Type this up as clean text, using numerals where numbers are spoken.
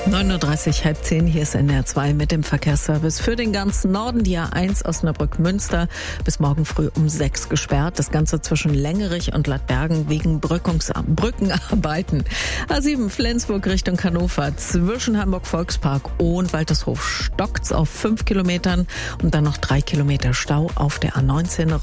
9:30 Uhr, halb 10, hier ist NDR 2 mit dem Verkehrsservice für den ganzen Norden. Die A1 Osnabrück-Münster bis morgen früh um 6 gesperrt. Das Ganze zwischen Längerich und Ladbergen wegen Brückenarbeiten. A7 Flensburg Richtung Hannover zwischen Hamburg-Volkspark und Waltershof stockt's auf 5 Kilometern und dann noch 3 Kilometer Stau auf der A19